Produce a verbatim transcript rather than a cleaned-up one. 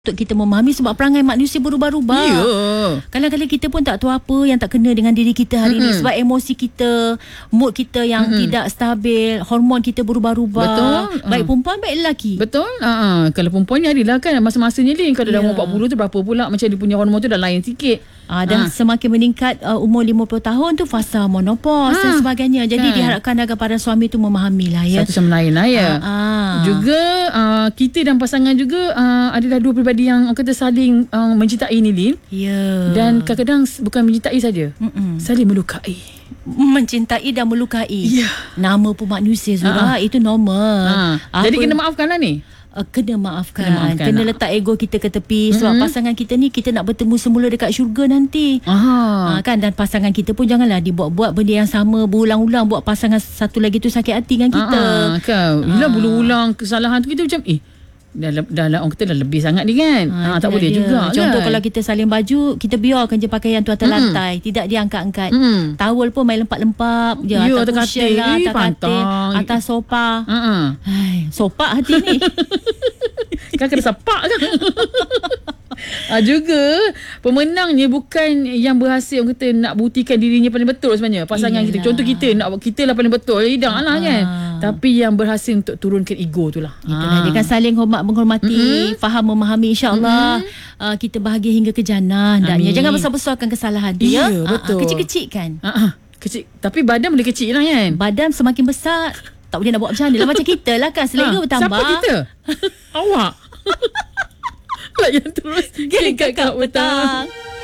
untuk kita memahami sebab perangai manusia berubah-ubah. Ya. Kadang-kadang kita pun tak tahu apa yang tak kena dengan diri kita hari Mm-mm. ni sebab emosi kita, mood kita yang Mm-mm. tidak stabil, hormon kita berubah-ubah. Betul. Baik Uh. perempuan baik lelaki. Betul. Uh-huh. Kalau perempuan ni adalah kan masa-masanya ni kalau dah Ya. umur empat puluh tu berapa pula macam dia punya hormon tu dah lain sikit. Ah, dan Ah. semakin meningkat uh, umur lima puluh tahun tu fasa menopause Ah. dan sebagainya. Jadi Kan. diharapkan agar para suami tu memahami lah ya. Satu sama lain lah ya. Ah, ah. Juga uh, kita dan pasangan juga uh, adalah dua peribadi yang orang kata saling uh, mencintai ni Lin. Ya. Dan kadang-kadang bukan mencintai saja, Mm-mm. saling melukai. mencintai dan melukai. Ya. Nama pun manusia Zura, Ah. itu normal. Ha. Apa- Jadi kena maafkan lah ni. Uh, kena maafkan. Kena maafkan, Kena nak. letak ego kita ke tepi sebab Mm-mm. pasangan kita ni kita nak bertemu semula dekat syurga nanti. Aha. Ha, kan, dan pasangan kita pun janganlah dibuat-buat benda yang sama berulang-ulang buat pasangan satu lagi tu sakit hati dengan kita. Ah, kau. Yelah Ah. berulang kesalahan tu kita macam eh dah dah, dah orang kata dah lebih sangat ni kan. Ha, Ah, tak itulah boleh dia. juga Contoh kan. kalau kita salin baju, kita biarkan je pakaian tu atas Mm-mm. lantai, tidak diangkat-angkat. Mm. Towel pun main lempak-lempak je Ya, atas atas cushion katil. lah, Eh, atas katil, pantang. atas sofa. Ha. Hai, sopak hati ni. Kan kena sepak kan. Ah, juga pemenangnya bukan yang berhasil orang kata nak buktikan dirinya paling betul sebenarnya pasangan kita. Iyalah. Contoh kita nak kita lah paling betul tidak lah kan. Ah. Tapi yang berhasil untuk turunkan ego tu lah. Itulah dia kan, saling hormat menghormati, Mm-mm. faham memahami, insya-Allah uh, kita bahagia hingga ke jannah hendaknya. Amin. Jangan besar-besarkan kesalahan tu Ya, ya. Ah, ah, betul. kecil-kecilkan. Ah, ah, kecil tapi badan boleh kecil lah kan. Badan semakin besar tak boleh nak buat macam mana lah. Macam kita lah kan, selera Ah, bertambah. Siapa kita? Awak. Layan terus Geng Kakak Petang.